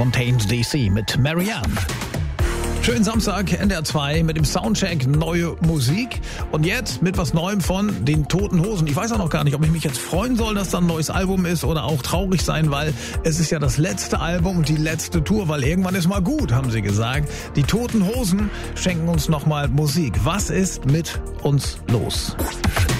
Fontaines DC mit Marianne. Schönen Samstag, NDR 2 mit dem Soundcheck neue Musik und jetzt mit was Neuem von den Toten Hosen. Ich weiß auch noch gar nicht, ob ich mich jetzt freuen soll, dass da ein neues Album ist oder auch traurig sein, weil es ist ja das letzte Album und die letzte Tour, weil irgendwann ist mal gut, haben sie gesagt. Die Toten Hosen schenken uns nochmal Musik. Was ist mit uns los?